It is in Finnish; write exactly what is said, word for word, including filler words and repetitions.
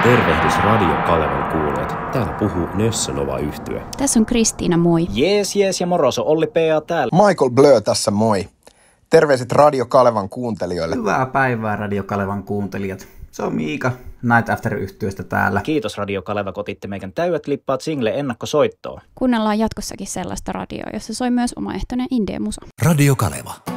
Tervehdys Radio Kalevan kuulijat. Täällä puhuu Nössönova yhtye. Tässä on Kristiina, moi. Jees, jees ja moroso, Olli P A täällä. Michael Blö tässä, moi. Terveiset Radio Kalevan kuuntelijoille. Hyvää päivää Radio Kalevan kuuntelijat. Se on Miika Night After-yhtyeestä täällä. Kiitos Radio Kaleva, kun otitte meidän täydet lippaat single ennakkosoittoon. Kuunnellaan jatkossakin sellaista radioa, jossa soi myös omaehtoinen indie-musa. Radio Kaleva.